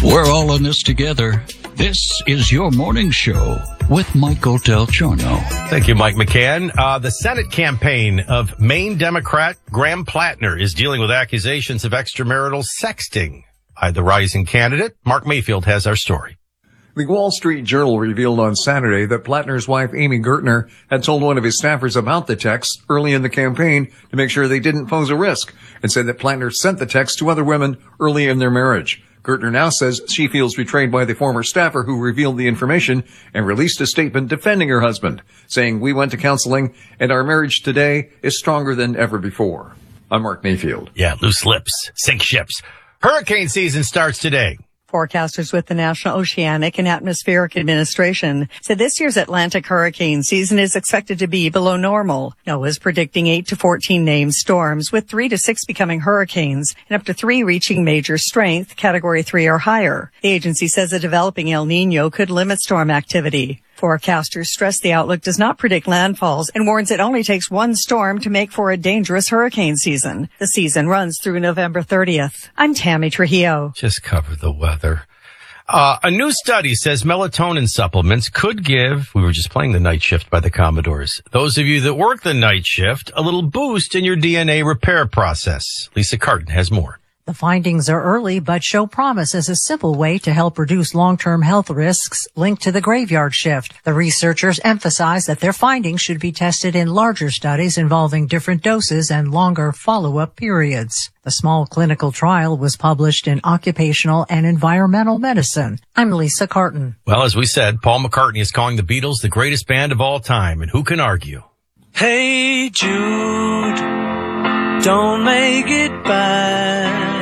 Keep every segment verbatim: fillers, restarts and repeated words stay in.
We're all in this together. This is your morning show with Michael Del Giorno. Thank you, Mike McCann. Uh, the Senate campaign of Maine Democrat Graham Plattner is dealing with accusations of extramarital sexting by the rising candidate. Mark Mayfield has our story. The Wall Street Journal revealed on Saturday that Plattner's wife, Amy Gertner, had told one of his staffers about the texts early in the campaign to make sure they didn't pose a risk, and said that Plattner sent the text to other women early in their marriage. Gertner now says she feels betrayed by the former staffer who revealed the information and released a statement defending her husband, saying, "We went to counseling and our marriage today is stronger than ever before." I'm Mark Mayfield. Yeah, loose lips, sink ships. Hurricane season starts today. Forecasters with the National Oceanic and Atmospheric Administration said this year's Atlantic hurricane season is expected to be below normal. NOAA is predicting eight to fourteen named storms, with three to six becoming hurricanes and up to three reaching major strength, category three or higher. The agency says a developing El Nino could limit storm activity. Forecasters stress the outlook does not predict landfalls and warns it only takes one storm to make for a dangerous hurricane season. The season runs through November thirtieth. I'm Tammy Trujillo. Just cover the weather. Uh, a new study says melatonin supplements could give, we were just playing The Night Shift by the Commodores, those of you that work the night shift, a little boost in your D N A repair process. Lisa Carton has more. The findings are early, but show promise as a simple way to help reduce long-term health risks linked to the graveyard shift. The researchers emphasize that their findings should be tested in larger studies involving different doses and longer follow-up periods. The small clinical trial was published in Occupational and Environmental Medicine. I'm Lisa Carton. Well, as we said, Paul McCartney is calling the Beatles the greatest band of all time, and who can argue? Hey Jude, don't make it bad.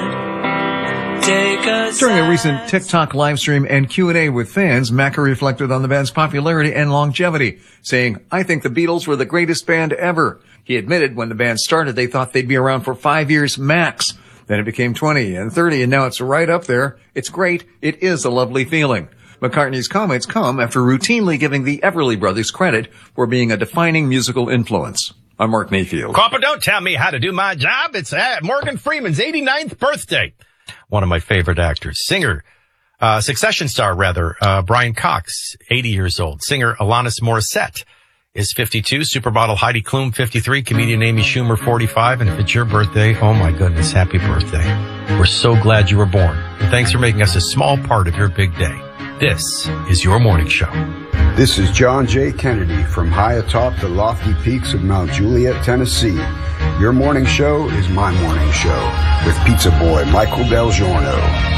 Take us During a recent TikTok live stream and Q and A with fans, Macca reflected on the band's popularity and longevity, saying, "I think the Beatles were the greatest band ever." He admitted when the band started, they thought they'd be around for five years max. Then it became twenty and thirty, and now it's right up there. It's great. It is a lovely feeling. McCartney's comments come after routinely giving the Everly Brothers credit for being a defining musical influence. I'm Mark Mayfield. Papa, don't tell me how to do my job. It's uh, Morgan Freeman's eighty-ninth birthday. One of my favorite actors. Singer, uh, Succession star, rather, uh, Brian Cox, eighty years old. Singer Alanis Morissette is fifty-two. Supermodel Heidi Klum, fifty-three. Comedian Amy Schumer, forty-five. And if it's your birthday, oh my goodness, happy birthday. We're so glad you were born. And thanks for making us a small part of your big day. This is your morning show. This is John J. Kennedy from high atop the lofty peaks of Mount Juliet, Tennessee. Your morning show is my morning show with pizza boy Michael Del Giorno.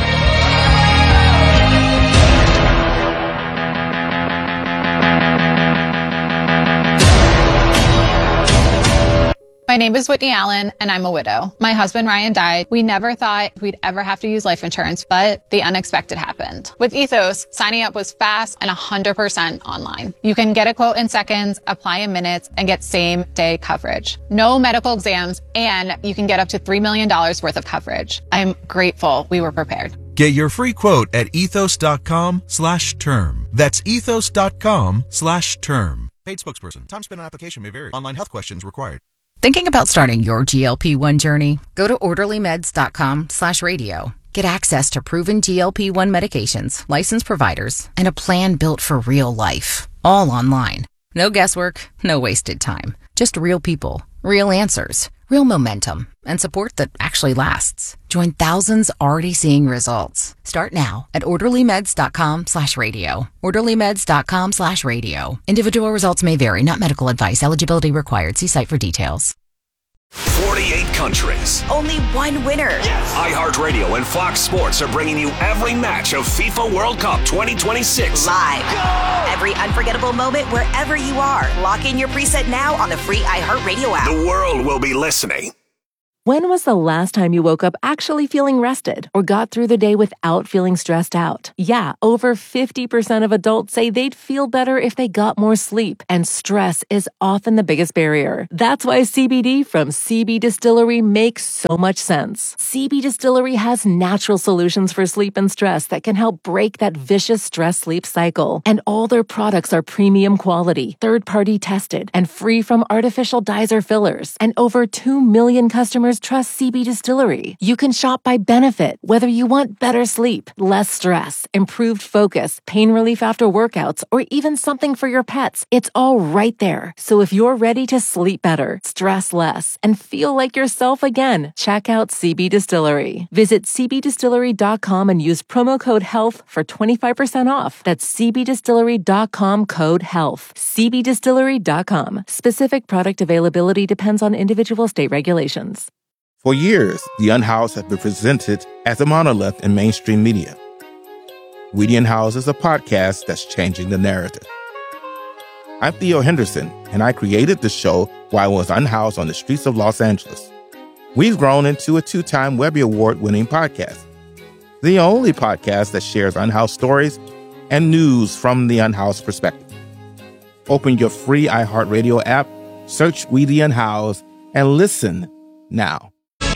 My name is Whitney Allen, and I'm a widow. My husband, Ryan, died. We never thought we'd ever have to use life insurance, but the unexpected happened. With Ethos, signing up was fast and one hundred percent online. You can get a quote in seconds, apply in minutes, and get same-day coverage. No medical exams, and you can get up to three million dollars worth of coverage. I'm grateful we were prepared. Get your free quote at ethos.com slash term. That's ethos.com slash term. Paid spokesperson. Time spent on application may vary. Online health questions required. Thinking about starting your G L P one journey? Go to orderlymeds.com slash radio. Get access to proven G L P one medications, licensed providers, and a plan built for real life. All online. No guesswork, no wasted time. Just real people, real answers, real momentum, and support that actually lasts. Join thousands already seeing results. Start now at orderlymeds.com slash radio. orderlymeds.com slash radio. Individual results may vary, not medical advice. Eligibility required. See site for details. forty-eight countries. Only one winner. Yes. iHeartRadio and Fox Sports are bringing you every match of FIFA World Cup twenty twenty-six. Live. Go! Every unforgettable moment wherever you are. Lock in your preset now on the free iHeartRadio app. The world will be listening. When was the last time you woke up actually feeling rested or got through the day without feeling stressed out? Yeah, over fifty percent of adults say they'd feel better if they got more sleep, and stress is often the biggest barrier. That's why C B D from C B Distillery makes so much sense. C B Distillery has natural solutions for sleep and stress that can help break that vicious stress-sleep cycle. And all their products are premium quality, third-party tested, and free from artificial dyes or fillers. And over two million customers customers trust C B Distillery. You can shop by benefit, whether you want better sleep, less stress, improved focus, pain relief after workouts, or even something for your pets. It's all right there. So if you're ready to sleep better, stress less, and feel like yourself again, check out C B Distillery. Visit c b distillery dot com and use promo code HEALTH for twenty-five percent off. That's c b distillery dot com code HEALTH. c b distillery dot com. Specific product availability depends on individual state regulations. For years, The Unhoused has been presented as a monolith in mainstream media. We the Unhoused is a podcast that's changing the narrative. I'm Theo Henderson, and I created the show while I was unhoused on the streets of Los Angeles. We've grown into a two-time Webby Award-winning podcast, the only podcast that shares unhoused stories and news from the unhoused perspective. Open your free iHeartRadio app, search We the Unhoused, and listen now.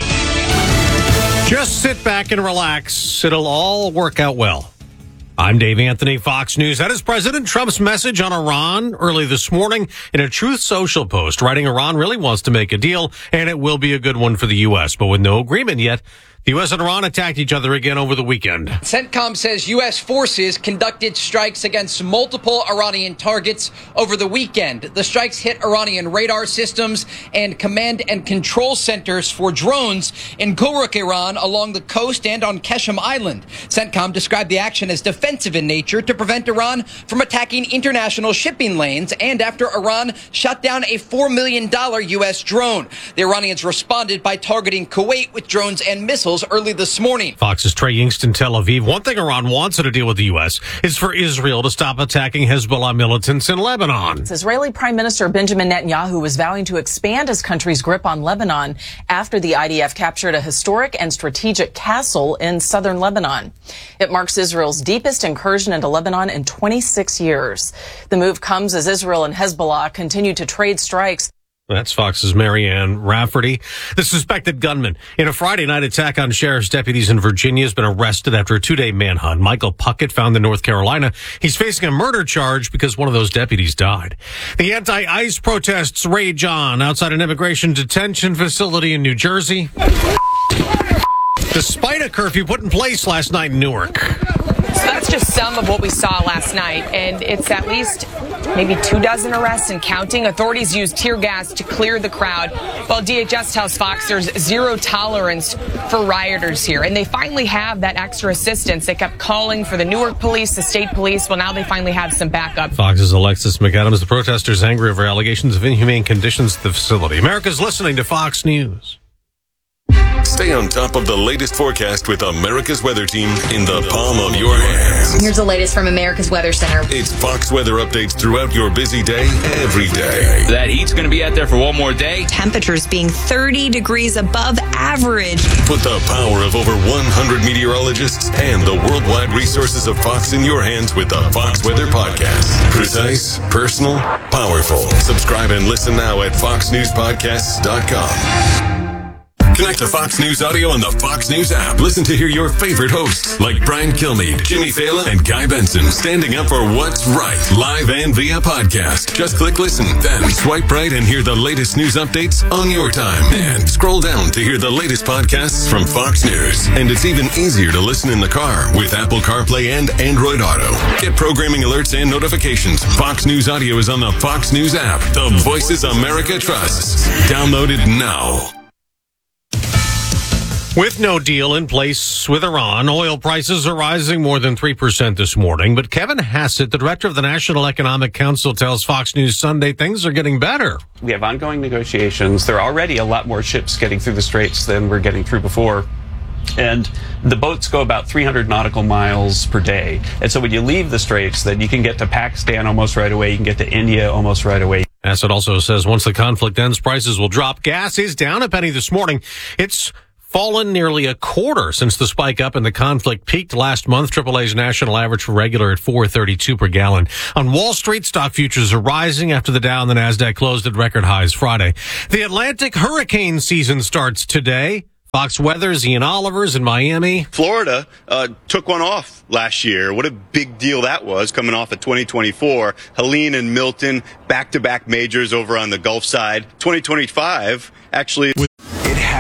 Just sit back and relax. It'll all work out well. I'm Dave Anthony, Fox News. That is President Trump's message on Iran early this morning in a Truth Social post, writing Iran really wants to make a deal, and it will be a good one for the U S, but with no agreement yet. The U S and Iran attacked each other again over the weekend. CENTCOM says U S forces conducted strikes against multiple Iranian targets over the weekend. The strikes hit Iranian radar systems and command and control centers for drones in Gulrukh, Iran, along the coast and on Keshem Island. CENTCOM described the action as defensive in nature to prevent Iran from attacking international shipping lanes and after Iran shot down a four million dollars U S drone. The Iranians responded by targeting Kuwait with drones and missiles early this morning. Fox's Trey Yingst in Tel Aviv. One thing Iran wants in a deal with the U S is for Israel to stop attacking Hezbollah militants in Lebanon. Israeli Prime Minister Benjamin Netanyahu was vowing to expand his country's grip on Lebanon after the I D F captured a historic and strategic castle in southern Lebanon. It marks Israel's deepest incursion into Lebanon in twenty-six years. The move comes as Israel and Hezbollah continue to trade strikes. That's Fox's Marianne Rafferty. The suspected gunman in a Friday night attack on sheriff's deputies in Virginia has been arrested after a two-day manhunt. Michael Puckett found in North Carolina. He's facing a murder charge because one of those deputies died. The anti-ICE protests rage on outside an immigration detention facility in New Jersey, despite a curfew put in place last night in Newark. So that's just some of what we saw last night, and it's at least maybe two dozen arrests and counting. Authorities used tear gas to clear the crowd, while D H S tells Fox there's zero tolerance for rioters here. And they finally have that extra assistance. They kept calling for the Newark police, the state police. Well, now they finally have some backup. Fox's Alexis McAdams. The protesters angry over allegations of inhumane conditions at the facility. America's listening to Fox News. Stay on top of the latest forecast with America's Weather Team in the palm of your hands. Here's the latest from America's Weather Center. It's Fox weather updates throughout your busy day, every day. That heat's going to be out there for one more day. Temperatures being thirty degrees above average. Put the power of over one hundred meteorologists and the worldwide resources of Fox in your hands with the Fox Weather Podcast. Precise, personal, powerful. Subscribe and listen now at fox news podcasts dot com. Connect to Fox News Audio on the Fox News app. Listen to hear your favorite hosts like Brian Kilmeade, Jimmy Fallon, and Guy Benson standing up for what's right, live and via podcast. Just click listen, then swipe right and hear the latest news updates on your time. And scroll down to hear the latest podcasts from Fox News. And it's even easier to listen in the car with Apple CarPlay and Android Auto. Get programming alerts and notifications. Fox News Audio is on the Fox News app. The voices America trusts. Download it now. With no deal in place with Iran, oil prices are rising more than three percent this morning. But Kevin Hassett, the director of the National Economic Council, tells Fox News Sunday things are getting better. We have ongoing negotiations. There are already a lot more ships getting through the straits than we're getting through before. And the boats go about three hundred nautical miles per day. And so when you leave the straits, then you can get to Pakistan almost right away. You can get to India almost right away. Hassett also says once the conflict ends, prices will drop. Gas is down a penny this morning. It's fallen nearly a quarter since the spike up in the conflict peaked last month. triple A's national average for regular at four thirty-two per gallon. On Wall Street, stock futures are rising after the Dow and the Nasdaq closed at record highs Friday. The Atlantic hurricane season starts today. Fox Weather's Ian Olivers in Miami. Florida uh, took one off last year. What a big deal that was, coming off of twenty twenty-four. Helene and Milton, back-to-back majors over on the Gulf side. twenty twenty-five, actually... It happens.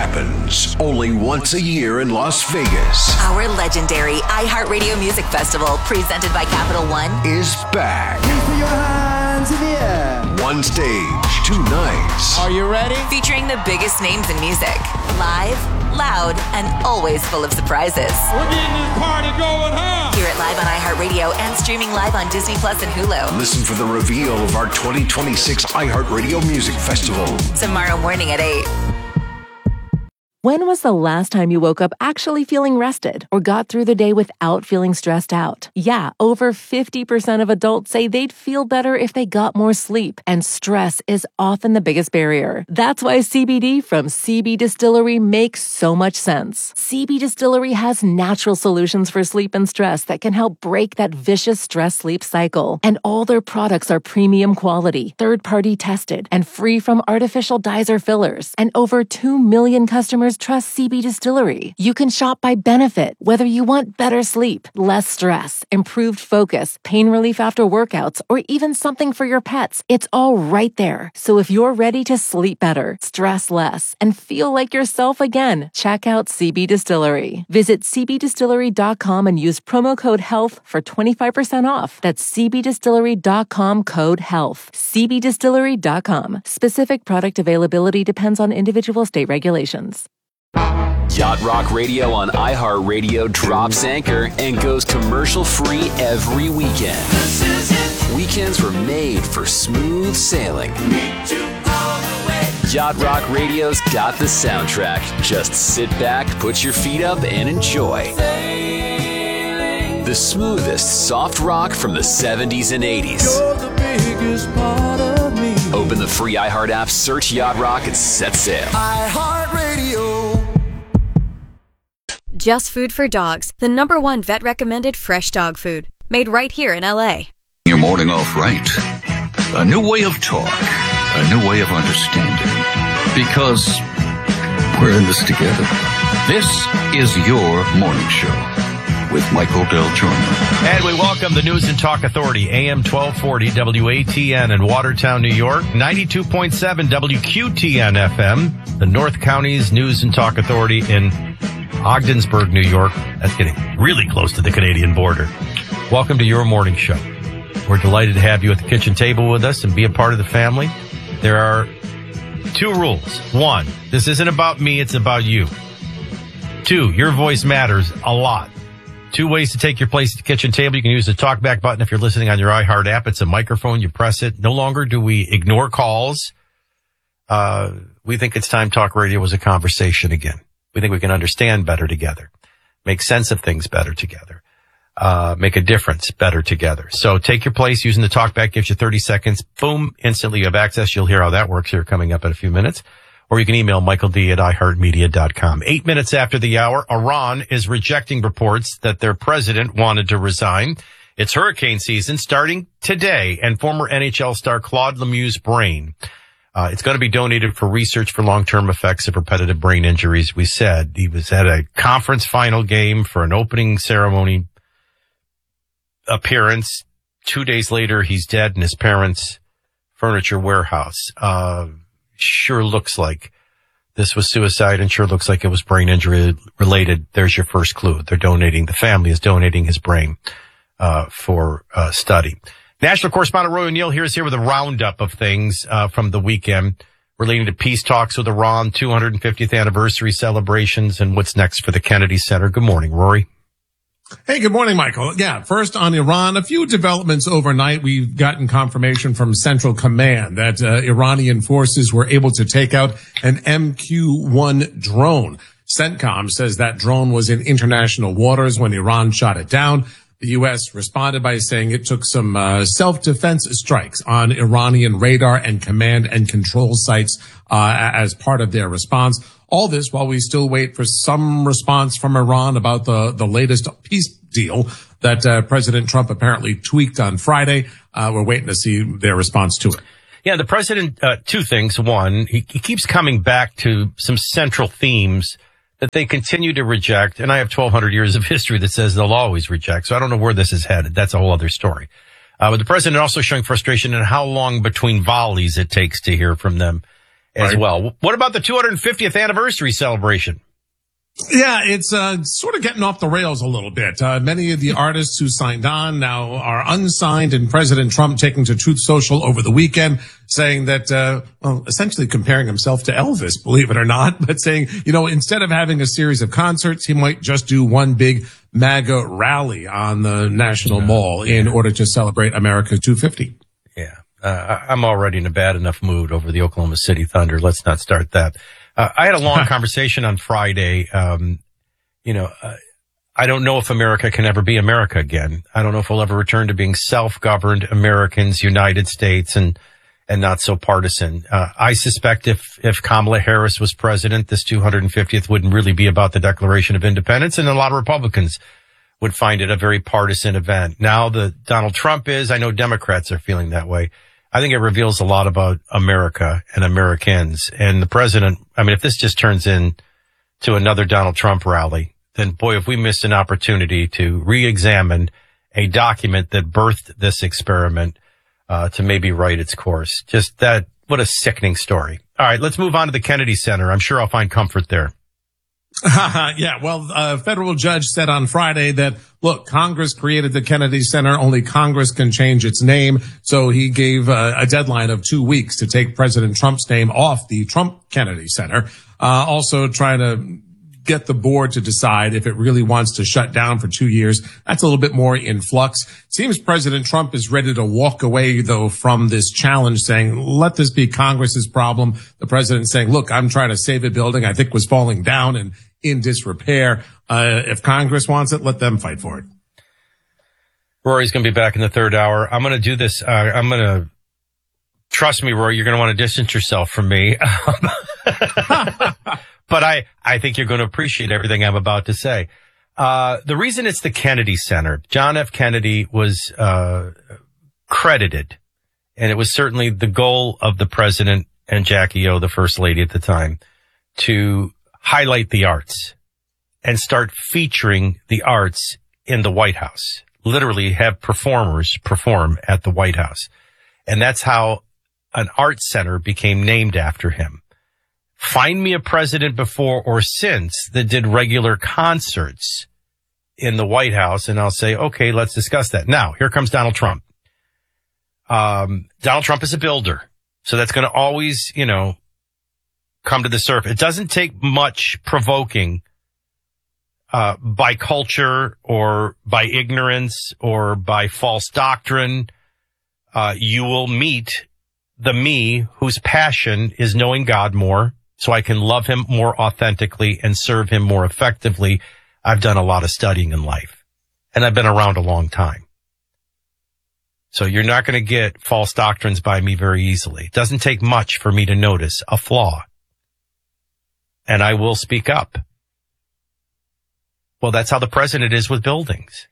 happens only once a year in Las Vegas. Our legendary iHeartRadio Music Festival, presented by Capital One, Is back. Put your hands in the air. One stage, two nights. Are you ready? featuring the biggest names in music. Live, loud, and always full of surprises. We're getting this party going, huh? Hear it live on iHeartRadio and streaming live on Disney Plus and Hulu. Listen for the reveal of our twenty twenty-six iHeartRadio Music Festival. Tomorrow morning at eight. When was the last time you woke up actually feeling rested or got through the day without feeling stressed out? Yeah, over fifty percent of adults say they'd feel better if they got more sleep, and stress is often the biggest barrier. That's why C B D from C B Distillery makes so much sense. C B Distillery has natural solutions for sleep and stress that can help break that vicious stress-sleep cycle. And all their products are premium quality, third-party tested, and free from artificial dyes or fillers. And over two million customers trust C B Distillery. You can shop by benefit, whether you want better sleep, less stress, improved focus, pain relief after workouts, or even something for your pets. It's all right there. So if you're ready to sleep better, stress less, and feel like yourself again, check out C B Distillery. Visit c b distillery dot com and use promo code HEALTH for twenty-five percent off. That's c b distillery dot com code HEALTH. c b distillery dot com. Specific product availability depends on individual state regulations. Yacht Rock Radio on iHeartRadio drops anchor and goes commercial-free every weekend. Weekends were made for smooth sailing. Yacht Rock Radio's got the soundtrack. Just sit back, put your feet up, and enjoy. The smoothest soft rock from the seventies and eighties. Open the free iHeart app, search Yacht Rock, and set sail. iHeartRadio. Just Food for Dogs, the number one vet-recommended fresh dog food. Made right here in L A. Your morning off right. A new way of talk. A new way of understanding. Because we're in this together. This is your morning show with Michael Del Giorno. And we welcome the News and Talk Authority, A M twelve forty W A T N in Watertown, New York, ninety-two point seven W Q T N F M, the North County's News and Talk Authority in Ogdensburg, New York. That's getting really close to the Canadian border. Welcome to your morning show. We're delighted to have you at the kitchen table with us and be a part of the family. There are two rules. One, this isn't about me, it's about you. Two, your voice matters a lot. Two ways to take your place at the kitchen table. You can use the talkback button if you're listening on your iHeart app. It's a microphone. You press it. No longer do we ignore calls. Uh, we think it's time Talk Radio was a conversation again. We think we can understand better together, make sense of things better together, uh, make a difference better together. So take your place using the talkback, gives you thirty seconds. Boom, instantly you have access. You'll hear how that works here coming up in a few minutes. Or you can email Michael D at i heart media dot com. Eight minutes after the hour, Iran is rejecting reports that their president wanted to resign. It's hurricane season starting today, and former N H L star Claude Lemieux's brain Uh, it's going to be donated for research for long-term effects of repetitive brain injuries. We said he was at a conference final game for an opening ceremony appearance. Two days later, he's dead in his parents' furniture warehouse. Uh, sure looks like this was suicide and sure looks like it was brain injury related. There's your first clue. They're donating, the family is donating his brain, uh, for, uh, study. National correspondent Roy O'Neill here is here with a roundup of things uh, from the weekend relating to peace talks with Iran, two hundred fiftieth anniversary celebrations, and what's next for the Kennedy Center. Good morning, Rory. Hey, good morning, Michael. Yeah, first on Iran, a few developments overnight. We've gotten confirmation from Central Command that uh, Iranian forces were able to take out an M Q one drone. CENTCOM says that drone was in international waters when Iran shot it down. The U S responded by saying it took some uh, self-defense strikes on Iranian radar and command and control sites uh, as part of their response. All this while we still wait for some response from Iran about the, the latest peace deal that uh, President Trump apparently tweaked on Friday. Uh, we're waiting to see their response to it. Yeah, the president, uh, two things. One, he, he keeps coming back to some central themes that they continue to reject. And I have twelve hundred years of history that says they'll always reject. So I don't know where this is headed. That's a whole other story. Uh, but the president also showing frustration in how long between volleys it takes to hear from them. as right. well. What about the two hundred fiftieth anniversary celebration? Yeah, it's uh, sort of getting off the rails a little bit. Uh, many of the artists who signed on now are unsigned, and President Trump taking to Truth Social over the weekend saying that, uh, well, essentially comparing himself to Elvis, believe it or not, but saying, you know, instead of having a series of concerts, he might just do one big MAGA rally on the National Mall in order to celebrate America two fifty. Yeah, uh, I'm already in a bad enough mood over the Oklahoma City Thunder. Let's not start that. Uh, I had a long conversation on Friday. Um, you know, uh, I don't know if America can ever be America again. I don't know if we'll ever return to being self-governed Americans, United States, and and not so partisan. Uh, I suspect if if Kamala Harris was president, this two hundred fiftieth wouldn't really be about the Declaration of Independence, and a lot of Republicans would find it a very partisan event. Now that Donald Trump is, I know Democrats are feeling that way. I think it reveals a lot about America and Americans. And the president, I mean, if this just turns in to another Donald Trump rally, then boy, if we missed an opportunity to re-examine a document that birthed this experiment, uh, to maybe right its course. Just that, what a sickening story. All right, let's move on to the Kennedy Center. I'm sure I'll find comfort there. Yeah, well, a federal judge said on Friday that, look, Congress created the Kennedy Center. Only Congress can change its name. So he gave uh, a deadline of two weeks to take President Trump's name off the Trump Kennedy Center. Uh, also trying to get the board to decide if it really wants to shut down for two years. That's a little bit more in flux. Seems President Trump is ready to walk away, though, from this challenge, saying, let this be Congress's problem. The president saying, look, I'm trying to save a building I think was falling down and in disrepair. Uh, if Congress wants it, let them fight for it. Rory's going to be back in the third hour. I'm going to do this. Uh, I'm going to, trust me, Rory, you're going to want to distance yourself from me. But I, I think you're going to appreciate everything I'm about to say. Uh, the reason it's the Kennedy Center, John F. Kennedy was, uh, credited, and it was certainly the goal of the president and Jackie O, the first lady at the time, to highlight the arts and start featuring the arts in the White House. Literally have performers perform at the White House. And that's how an art center became named after him. Find me a president before or since that did regular concerts in the White House, and I'll say, okay, let's discuss that. Now, here comes Donald Trump. Um, Donald Trump is a builder, so that's going to always, you know, come to the surface. It doesn't take much provoking uh by culture or by ignorance or by false doctrine. Uh you will meet the me whose passion is knowing God more, so I can love him more authentically and serve him more effectively. I've done a lot of studying in life, and I've been around a long time. So you're not going to get false doctrines by me very easily. It doesn't take much for me to notice a flaw, and I will speak up. Well, that's how the president is with buildings.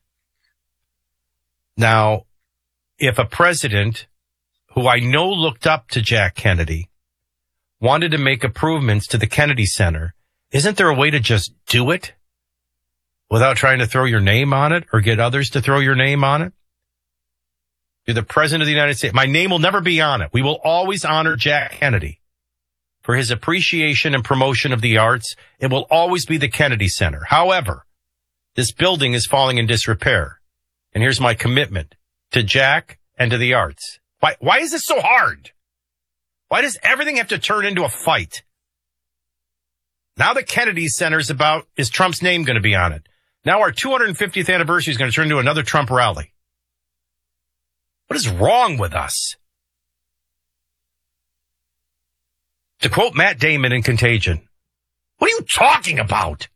Now, if a president who I know looked up to Jack Kennedy wanted to make improvements to the Kennedy Center, isn't there a way to just do it without trying to throw your name on it or get others to throw your name on it? You're the president of the United States. My name will never be on it. We will always honor Jack Kennedy for his appreciation and promotion of the arts. It will always be the Kennedy Center. However, this building is falling in disrepair. And here's my commitment to Jack and to the arts. Why, why is this so hard? Why does everything have to turn into a fight? Now the Kennedy Center is about, is Trump's name going to be on it? Now our two hundred fiftieth anniversary is going to turn into another Trump rally. What is wrong with us? To quote Matt Damon in Contagion, what are you talking about?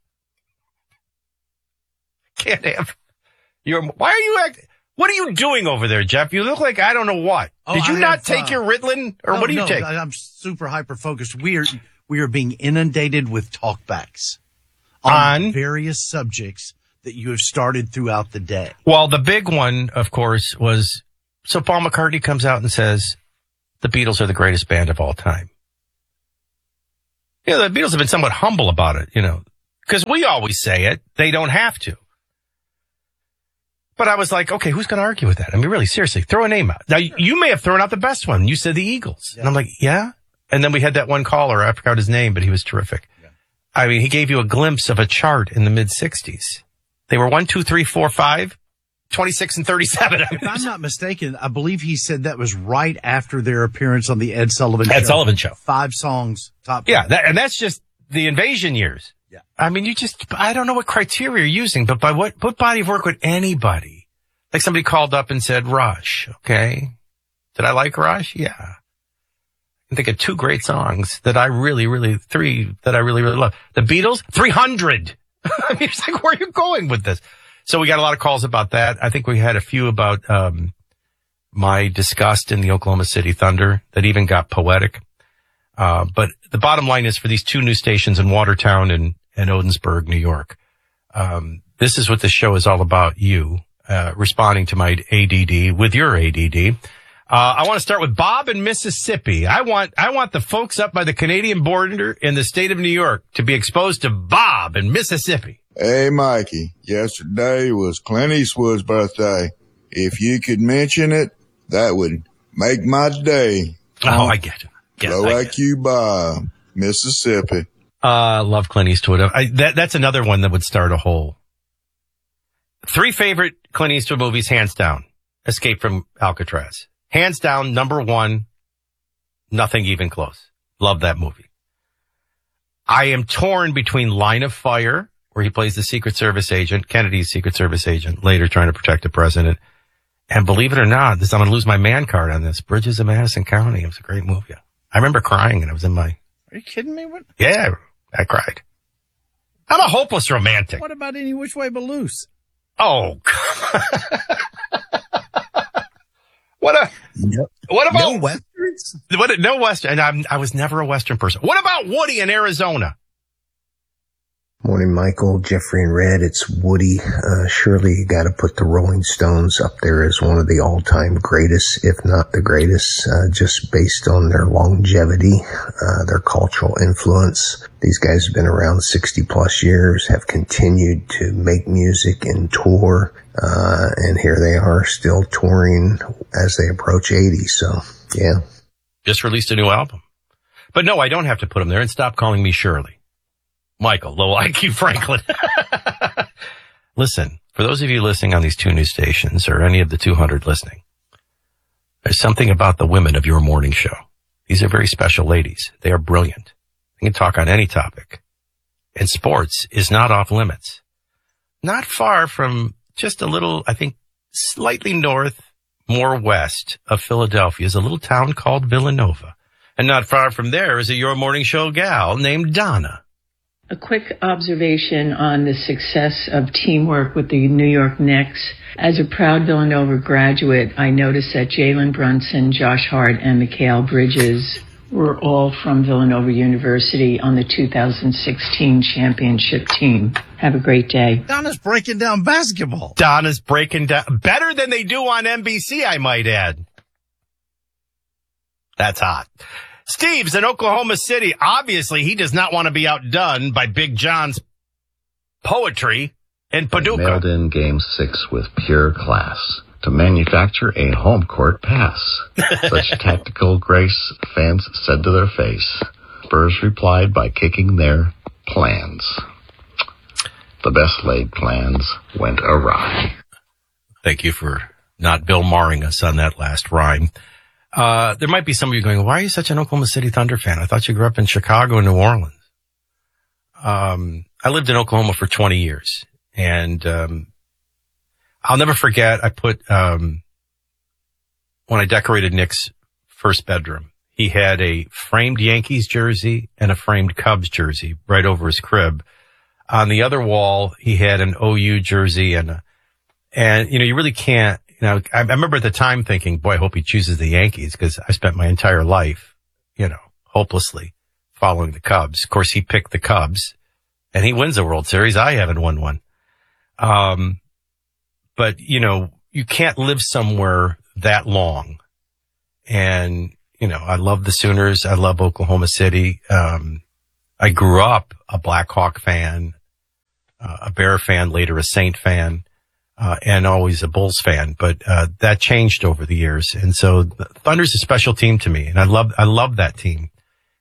Can't have, you're, why are you acting? What are you doing over there, Jeff? You look like I don't know what. Oh, Did you I not have, take uh, your Ritalin, or no, what do you no, take? I'm super hyper focused. We are we are being inundated with talkbacks on, on various subjects that you have started throughout the day. Well, the big one, of course, was so Paul McCartney comes out and says the Beatles are the greatest band of all time. You know, the Beatles have been somewhat humble about it, you know, because we always say it. They don't have to. But I was like, okay, who's going to argue with that? I mean, really, seriously, throw a name out. Now, you may have thrown out the best one. You said the Eagles. Yeah. And I'm like, yeah, And then we had that one caller. I forgot his name, but he was terrific. Yeah. I mean, he gave you a glimpse of a chart in the mid sixties. They were one, two, three, four, five, twenty-six, and thirty-seven. If I'm not mistaken, I believe he said that was right after their appearance on the Ed Sullivan Ed Show. Sullivan Show. Five songs, top. Yeah, that, and that's just the Invasion years. Yeah. I mean, you just, I don't know what criteria you're using, but by what, what body of work would anybody, like somebody called up and said, Rush, okay. Did I like Rush? Yeah. I can think of two great songs that I really, really, three that I really, really love. The Beatles, three hundred. I mean, it's like, where are you going with this? So we got a lot of calls about that. I think we had a few about, um, my disgust in the Oklahoma City Thunder that even got poetic. Uh, but the bottom line is for these two new stations in Watertown and, and Odensburg, New York. Um, this is what this show is all about. You, uh, responding to my A D D with your A D D. Uh, I want to start with Bob in Mississippi. I want, I want the folks up by the Canadian border in the state of New York to be exposed to Bob in Mississippi. Hey, Mikey, yesterday was Clint Eastwood's birthday. If you could mention it, that would make my day. Oh, I get it. Get Blow it. like you, Bob, Mississippi. Uh, love Clint Eastwood. I, that, that's another one that would start a whole. Three favorite Clint Eastwood movies, hands down. Escape from Alcatraz. Hands down, number one, Nothing Even Close. Love that movie. I am torn between Line of Fire, where he plays the Secret Service agent, Kennedy's Secret Service agent, later trying to protect the president. And believe it or not, this, I'm going to lose my man card on this. Bridges of Madison County. It was a great movie. I remember crying and I was in my... Are you kidding me? What? Yeah, I cried. I'm a hopeless romantic. What about Any Which Way But Loose? Oh, what a, yep. what about... No Westerns? What, no Western. And I'm, I was never a Western person. What about Woody in Arizona? Morning, Michael, Jeffrey, and Red. It's Woody. Uh, surely you got to put the Rolling Stones up there as one of the all-time greatest, if not the greatest, uh, just based on their longevity, uh, their cultural influence. These guys have been around sixty plus years, have continued to make music and tour, uh, and here they are still touring as they approach eighty. So, yeah. Just released a new album. But no, I don't have to put them there, and stop calling me Shirley. Michael, low I Q Franklin. Listen, for those of you listening on these two news stations or any of the two hundred listening, there's something about the women of your morning show. These are very special ladies. They are brilliant. They can talk on any topic. And sports is not off limits. Not far from just a little, I think, slightly north, more west of Philadelphia is a little town called Villanova. And not far from there is a Your Morning Show gal named Donna. A quick observation on the success of teamwork with the New York Knicks. As a proud Villanova graduate, I noticed that Jalen Brunson, Josh Hart, and Mikal Bridges were all from Villanova University on the two thousand sixteen championship team. Have a great day. Donna's breaking down basketball. Donna's breaking down better than they do on N B C, I might add. That's hot. Steve's in Oklahoma City. Obviously, he does not want to be outdone by Big John's poetry in Paducah. Mailed in game six with pure class to manufacture a home court pass. Such tactical grace, fans said to their face. Spurs replied by kicking their plans. The best laid plans went awry. Thank you for not Bill Marring us on that last rhyme. Uh, there might be some of you going, why are you such an Oklahoma City Thunder fan? I thought you grew up in Chicago and New Orleans. Um, I lived in Oklahoma for twenty years, and, um, I'll never forget, I put, um, when I decorated Nick's first bedroom, he had a framed Yankees jersey and a framed Cubs jersey right over his crib. On the other wall, he had an O U jersey and, a, and, you know, you really can't, you know, I, I remember at the time thinking, boy, I hope he chooses the Yankees because I spent my entire life, you know, hopelessly following the Cubs. Of course, he picked the Cubs and he wins the World Series. I haven't won one. Um, but you know, you can't live somewhere that long. And, you know, I love the Sooners. I love Oklahoma City. Um, I grew up a Blackhawk fan, uh, a Bear fan, later a Saint fan. Uh, and always a Bulls fan, but, uh, that changed over the years. And so the Thunder's a special team to me. And I love, I love that team.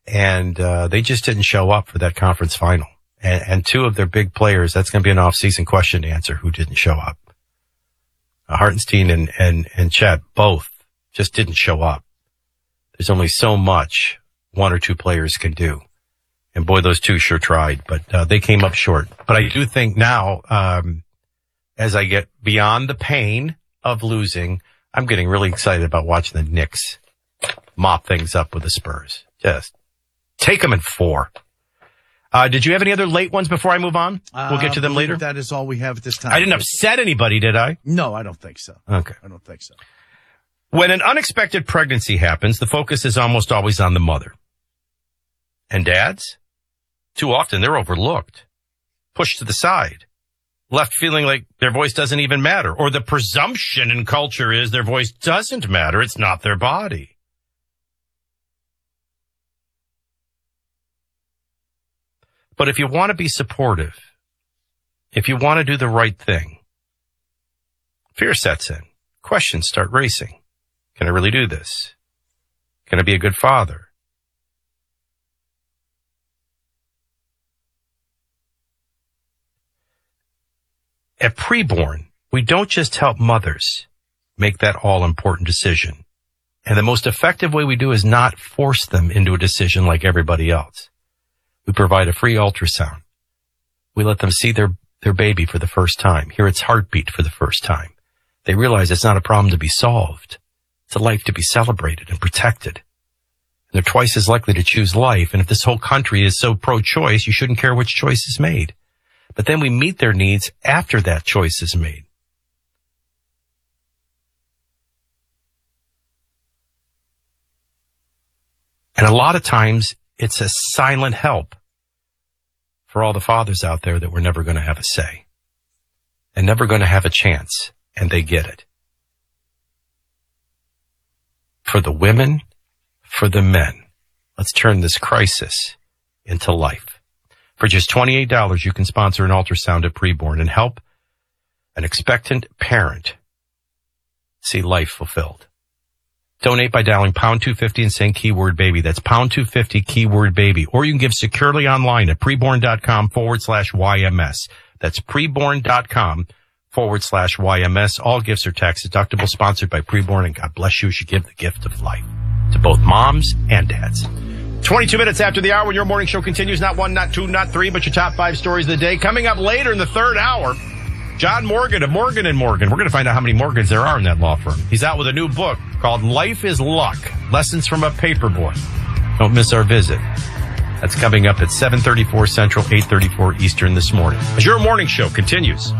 and uh, they just didn't show up for that conference final. And, and two of their big players, that's going to be an off-season question to answer, who didn't show up. Uh, Hartenstein and, and, and Chet both just didn't show up. There's only so much one or two players can do. And boy, those two sure tried, but uh, they came up short. But I do think now, um, as I get beyond the pain of losing, I'm getting really excited about watching the Knicks mop things up with the Spurs. Just take them in four. Uh, did you have any other late ones before I move on? We'll get to them Uh, later. That is all we have at this time. I didn't upset anybody, did I? No, I don't think so. Okay. I don't think so. When an unexpected pregnancy happens, the focus is almost always on the mother. And dads? Too often they're overlooked, pushed to the side, left feeling like their voice doesn't even matter. Or the presumption in culture is their voice doesn't matter. It's not their body. But if you want to be supportive, if you want to do the right thing, fear sets in. Questions start racing. Can I really do this? Can I be a good father? At Preborn, we don't just help mothers make that all-important decision. And the most effective way we do is not force them into a decision like everybody else. We provide a free ultrasound. We let them see their, their baby for the first time, hear its heartbeat for the first time. They realize it's not a problem to be solved. It's a life to be celebrated and protected. And they're twice as likely to choose life. And if this whole country is so pro-choice, you shouldn't care which choice is made. But then we meet their needs after that choice is made. And a lot of times it's a silent help for all the fathers out there that we're never going to have a say and never going to have a chance, and they get it. For the women, for the men, let's turn this crisis into life. For just twenty-eight dollars, you can sponsor an ultrasound at Preborn and help an expectant parent see life fulfilled. Donate by dialing pound two fifty and saying keyword baby. That's pound two fifty keyword baby. Or you can give securely online at preborn.com forward slash YMS. That's preborn.com forward slash YMS. All gifts are tax deductible, sponsored by Preborn, and God bless you as you give the gift of life to both moms and dads. twenty-two minutes after the hour when your morning show continues. Not one, not two, not three, but your top five stories of the day. Coming up later in the third hour, John Morgan of Morgan and Morgan. We're going to find out how many Morgans there are in that law firm. He's out with a new book called Life is Luck, Lessons from a Paperboy. Don't miss our visit. That's coming up at seven thirty-four Central, eight thirty-four Eastern this morning. As your morning show continues.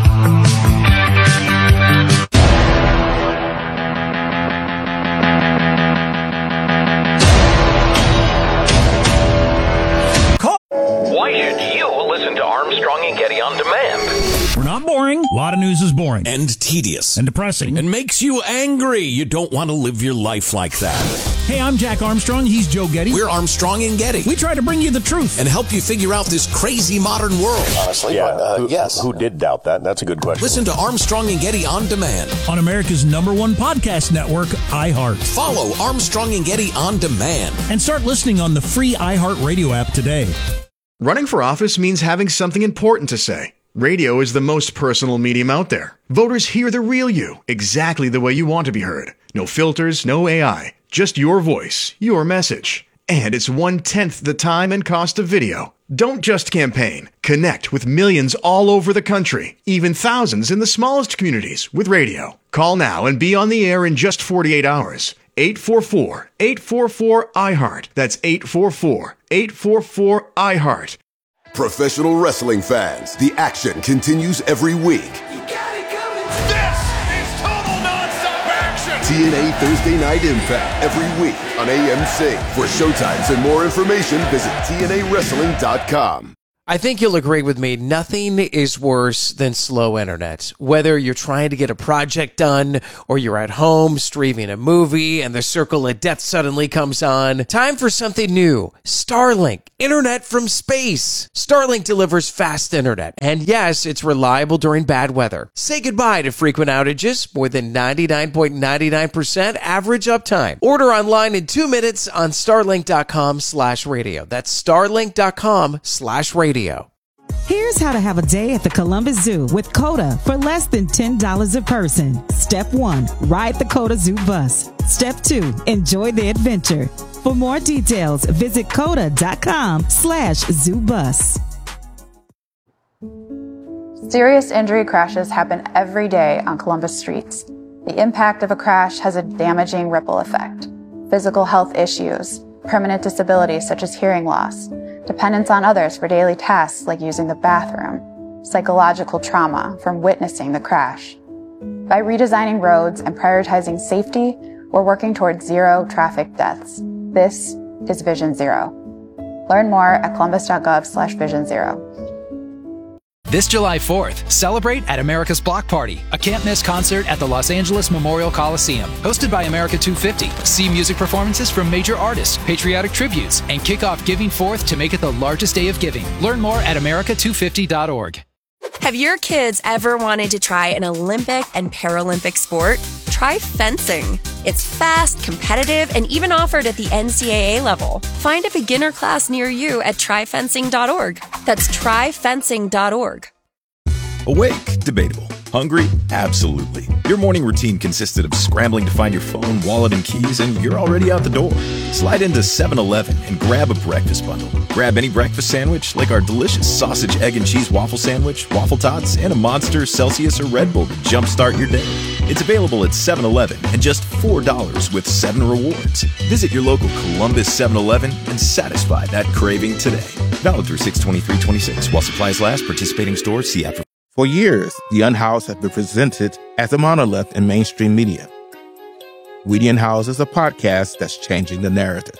Why should you listen to Armstrong and Getty on demand? We're not boring. A lot of news is boring. And tedious. And depressing. And makes you angry. You don't want to live your life like that. Hey, I'm Jack Armstrong. He's Joe Getty. We're Armstrong and Getty. We try to bring you the truth. And help you figure out this crazy modern world. Honestly, yeah, but, uh, who, yes. Who did doubt that? That's a good question. Listen to Armstrong and Getty on demand. On America's number one podcast network, iHeart. Follow Armstrong and Getty on demand. And start listening on the free iHeart Radio app today. Running for office means having something important to say. Radio is the most personal medium out there. Voters hear the real you, exactly the way you want to be heard. No filters, no A I, just your voice, your message. And it's one-tenth the time and cost of video. Don't just campaign. Connect with millions all over the country, even thousands in the smallest communities with radio. Call now and be on the air in just forty-eight hours. eight four four, eight four four, I heart. That's eight four four, eight four four, I heart. Professional wrestling fans, the action continues every week. This is total nonstop action. T N A Thursday Night Impact every week on A M C. For showtimes and more information, visit T N A wrestling dot com. I think you'll agree with me. Nothing is worse than slow internet. Whether you're trying to get a project done or you're at home streaming a movie and the circle of death suddenly comes on, time for something new. Starlink, internet from space. Starlink delivers fast internet. And yes, it's reliable during bad weather. Say goodbye to frequent outages. More than ninety-nine point nine nine percent average uptime. Order online in two minutes on starlink.com slash radio. That's starlink.com slash radio. Here's how to have a day at the Columbus Zoo with COTA for less than ten dollars a person. Step one, ride the COTA Zoo bus. Step two, enjoy the adventure. For more details, visit COTA.com slash zoo bus. Serious injury crashes happen every day on Columbus streets. The impact of a crash has a damaging ripple effect. Physical health issues, permanent disabilities such as hearing loss, dependence on others for daily tasks like using the bathroom, psychological trauma from witnessing the crash. By redesigning roads and prioritizing safety, we're working towards zero traffic deaths. This is Vision Zero. Learn more at columbus.gov slash vision zero. This July fourth, celebrate at America's Block Party, a can't-miss concert at the Los Angeles Memorial Coliseum. Hosted by America two fifty. See music performances from major artists, patriotic tributes, and kick off Giving Fourth to make it the largest day of giving. Learn more at america two fifty dot org. Have your kids ever wanted to try an Olympic and Paralympic sport? Try fencing. It's fast, competitive, and even offered at the N C double A level. Find a beginner class near you at try fencing dot org. That's try fencing dot org. Awake? Debatable. Hungry? Absolutely. Your morning routine consisted of scrambling to find your phone, wallet, and keys, and you're already out the door. Slide into seven eleven and grab a breakfast bundle. Grab any breakfast sandwich, like our delicious sausage, egg, and cheese waffle sandwich, waffle tots, and a Monster, Celsius, or Red Bull to jumpstart your day. It's available at seven eleven and just four dollars with seven rewards. Visit your local Columbus seven eleven and satisfy that craving today. Valid through six twenty-three twenty-six. While supplies last, participating stores, see app for... For years, The Unhoused has been presented as a monolith in mainstream media. We the Unhoused is a podcast that's changing the narrative.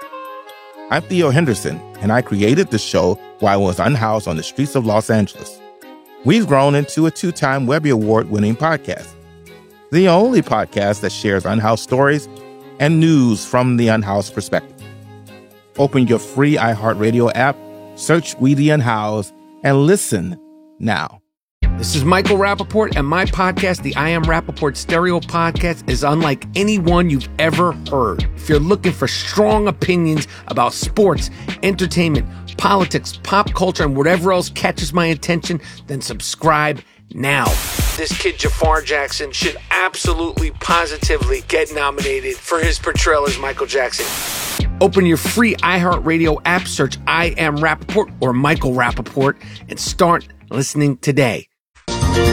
I'm Theo Henderson, and I created the show while I was unhoused on the streets of Los Angeles. We've grown into a two-time Webby Award-winning podcast. The only podcast that shares unhoused stories and news from the unhoused perspective. Open your free iHeartRadio app, search We the Unhoused, and listen now. This is Michael Rappaport, and my podcast, the I Am Rappaport Stereo Podcast, is unlike any one you've ever heard. If you're looking for strong opinions about sports, entertainment, politics, pop culture, and whatever else catches my attention, then subscribe now. This kid, Jafar Jackson, should absolutely, positively get nominated for his portrayal as Michael Jackson. Open your free iHeartRadio app, search I Am Rappaport or Michael Rappaport, and start listening today.